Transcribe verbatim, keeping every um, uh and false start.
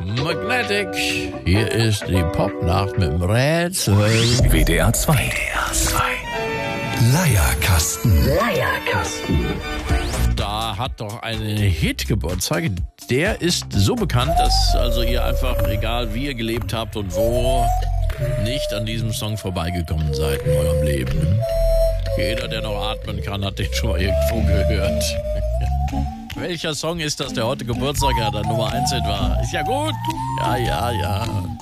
Magnetic. Hier ist die Popnacht mit dem Rätsel. W D R zwei. W D R zwei. Leierkasten. Leierkasten. Da hat doch einen Hit Geburtstag. Der ist so bekannt, dass also ihr einfach, egal wie ihr gelebt habt und wo, nicht an diesem Song vorbeigekommen seid in eurem Leben. Jeder, der noch atmen kann, hat den schon mal irgendwo gehört. Welcher Song ist das, der heute Geburtstag hat, der Nummer eins war? Ist ja gut. Ja, ja, ja.